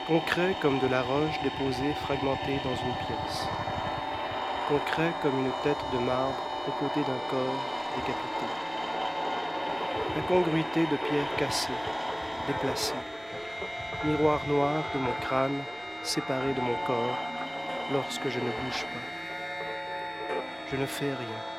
Concret comme de la roche déposée fragmentée dans une pièce. Concret comme une tête de marbre aux côtés d'un corps décapité. Incongruité de pierres cassées, déplacées. Miroir noir de mon crâne séparé de mon corps lorsque je ne bouge pas. Je ne fais rien.